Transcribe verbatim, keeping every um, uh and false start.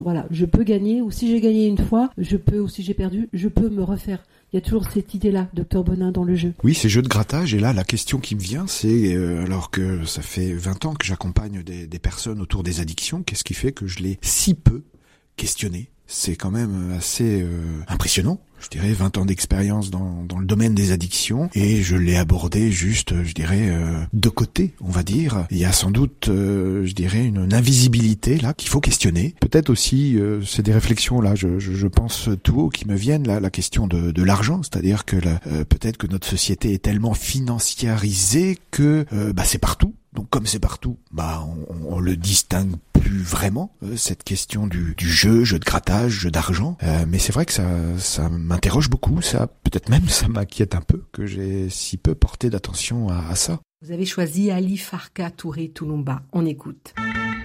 Voilà, je peux gagner, ou si j'ai gagné une fois, je peux, ou si j'ai perdu, je peux me refaire. Il y a toujours cette idée-là, docteur Bonin, dans le jeu. Oui, ces jeux de grattage. Et là, la question qui me vient, c'est, euh, alors que ça fait vingt ans que j'accompagne des, des personnes autour des addictions, qu'est-ce qui fait que je l'ai si peu questionné ? C'est quand même assez euh, impressionnant. Je dirais vingt ans d'expérience dans, dans le domaine des addictions, et je l'ai abordé juste, je dirais, euh, de côté, on va dire. Il y a sans doute, euh, je dirais, une, une invisibilité là qu'il faut questionner. Peut-être aussi, euh, c'est des réflexions là, je, je, je pense tout haut qui me viennent là, la question de, de l'argent, c'est-à-dire que la, euh, peut-être que notre société est tellement financiarisée que euh, bah c'est partout. Donc comme c'est partout, bah on, on le distingue plus vraiment, euh, cette question du, du jeu, jeu de grattage, jeu d'argent. Euh, mais c'est vrai que ça, ça m'interroge beaucoup, ça peut-être même ça m'inquiète un peu que j'ai si peu porté d'attention à, à ça. Vous avez choisi Ali Farka Touré Tulumba. On écoute.